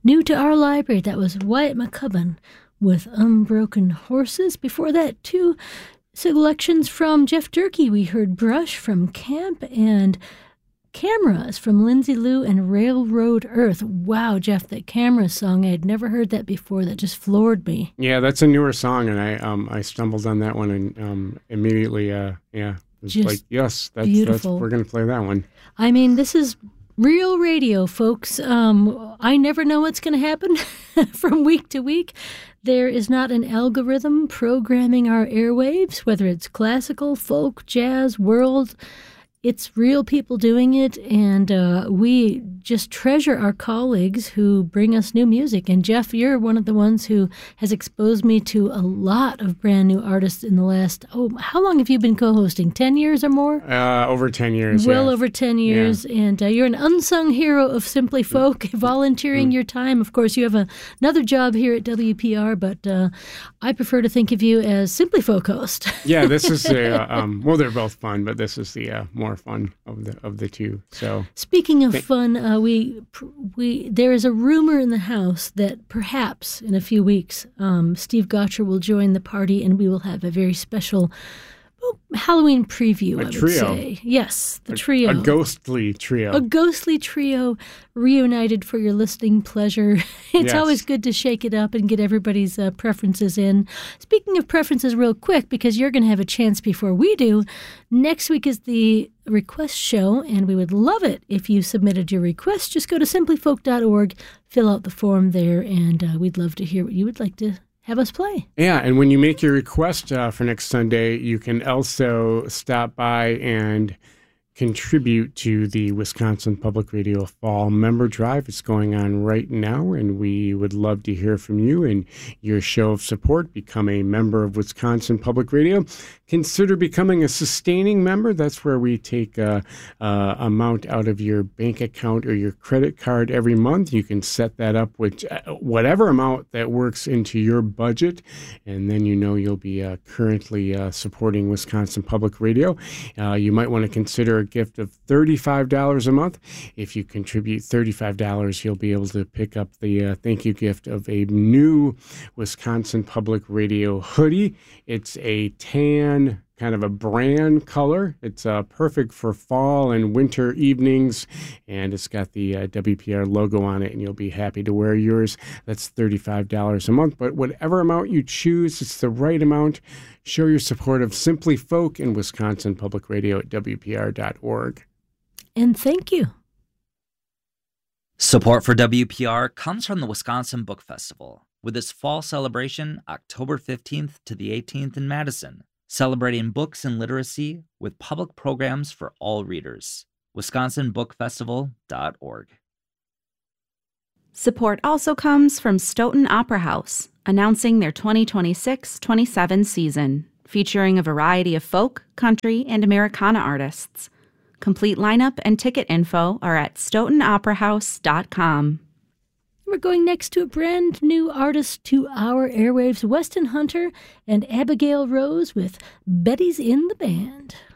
New to our library, that was Wyatt McCubbin with Unbroken Horses. Before that, two selections from Jeff Durkee. We heard Brush from Camp and Cameras from Lindsay Lou and Railroad Earth. Wow, Jeff, that Cameras song, I had never heard that before. That just floored me. Yeah, that's a newer song, and I stumbled on that one and immediately, it's just like, yes, that's we're going to play that one. I mean, this is real radio, folks. I never know what's going to happen from week to week. There is not an algorithm programming our airwaves, whether it's classical, folk, jazz, world. It's real people doing it, and we just treasure our colleagues who bring us new music. And Jeff, you're one of the ones who has exposed me to a lot of brand new artists in the last, how long have you been co-hosting? 10 years or more? Over 10 years. Well, over 10 years. Yeah. And you're an unsung hero of Simply Folk, volunteering your time. Of course, you have another job here at WPR, but I prefer to think of you as Simply Folk host. Yeah, this is, well, they're both fun, but this is the more fun of the two. So speaking of fun, there is a rumor in the house that perhaps in a few weeks Steve Gotcher will join the party, and we will have a very special Halloween preview. I would say yes, the trio, a ghostly trio reunited for your listening pleasure. It's always good to shake it up and get everybody's preferences in. Speaking of preferences, real quick, because you're going to have a chance before we do. Next week is the request show, and we would love it if you submitted your request. Just go to simplyfolk.org, fill out the form there, and we'd love to hear what you would like to have us play. Yeah, and when you make your request for next Sunday, you can also stop by and contribute to the Wisconsin Public Radio Fall Member Drive. It's going on right now, and we would love to hear from you and your show of support. Become a member of Wisconsin Public Radio. Consider becoming a sustaining member. That's where we take amount out of your bank account or your credit card every month. You can set that up with whatever amount that works into your budget, and then you'll be currently supporting Wisconsin Public Radio. You might want to consider a gift of $35 a month. If you contribute $35, you'll be able to pick up the thank you gift of a new Wisconsin Public Radio hoodie. It's a tan, kind of a brand color. It's perfect for fall and winter evenings, and it's got the WPR logo on it, and you'll be happy to wear yours. That's $35 a month, but whatever amount you choose, it's the right amount. Show your support of Simply Folk and Wisconsin Public Radio at WPR.org. And thank you. Support for WPR comes from the Wisconsin Book Festival, with its fall celebration October 15th to the 18th in Madison, celebrating books and literacy with public programs for all readers. WisconsinBookFestival.org. Support also comes from Stoughton Opera House, announcing their 2026-27 season, featuring a variety of folk, country, and Americana artists. Complete lineup and ticket info are at stoughtonoperahouse.com. We're going next to a brand new artist to our airwaves, Weston Hunter and Abigail Rose with Betty's in the Band.